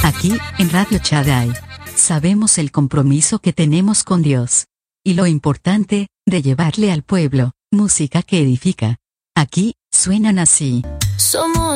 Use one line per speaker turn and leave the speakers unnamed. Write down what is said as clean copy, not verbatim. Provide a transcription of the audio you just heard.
Aquí, en Radio Shaddai, sabemos el compromiso que tenemos con Dios. Y lo importante, de llevarle al pueblo, música que edifica. Aquí, suenan así.
Somos